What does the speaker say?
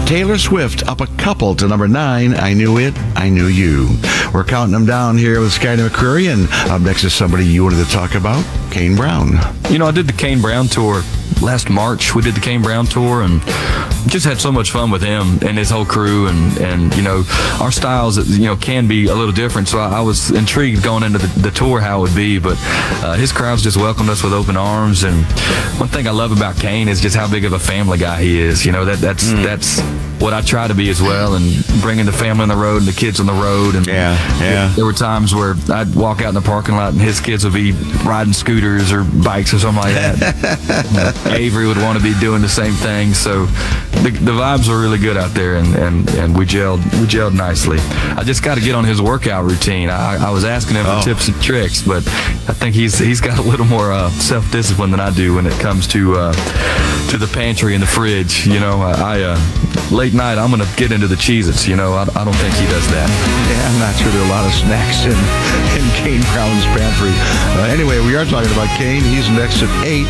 Taylor Swift up a couple to number 9, I Knew It, I Knew You. We're counting them down here with Skyler McCreary, and up next is somebody you wanted to talk about, Kane Brown. You know, I did the Kane Brown tour last March. We did the Kane Brown tour and just had so much fun with him and his whole crew, and you know, our styles, you know, can be a little different, so I was intrigued going into the tour how it would be, but his crowds just welcomed us with open arms. And one thing I love about Kane is just how big of a family guy he is. You know, that's what I try to be as well, and bringing the family on the road and the kids on the road. And there were times where I'd walk out in the parking lot and his kids would be riding scooters or bikes or something like that. Avery would want to be doing the same thing. So the vibes were really good out there, and we gelled nicely. I just got to get on his workout routine. I was asking him for tips and tricks, but I think he's got a little more self-discipline than I do when it comes to the pantry and the fridge. You know, late night I'm gonna get into the Cheez-Its. You know, I don't think he does that. Yeah, I'm not sure there are a lot of snacks in Kane Brown's pantry. Anyway, we are talking about Kane. He's next at 8.